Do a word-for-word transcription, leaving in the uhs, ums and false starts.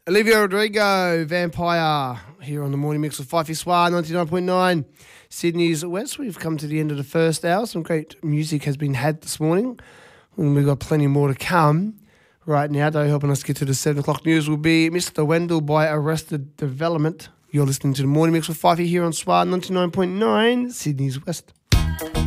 Olivia Rodrigo, Vampire, here on the Morning Mix with Fifey Swar, ninety-nine point nine, Sydney's West. We've come to the end of the first hour. Some great music has been had this morning, and we've got plenty more to come. Right now, though, helping us get to the seven o'clock news will be Mister Wendell by Arrested Development. You're listening to the Morning Mix with Fifey here on Swar, ninety-nine point nine, Sydney's West.